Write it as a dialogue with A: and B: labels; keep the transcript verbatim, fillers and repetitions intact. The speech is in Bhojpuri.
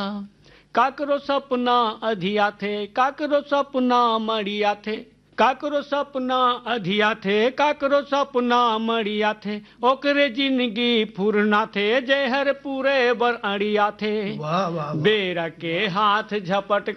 A: काकरो सपना अधिया थे, काकरो सपना मड़िया थे, काकरो सपना अधिया थे, काकरो सपना मड़िया थे, ओकरे जिंदगी फुरना थे, जहर पूरे बर अड़िया थे।
B: वाह वाह वाह।
A: बेरा के हाथ झपट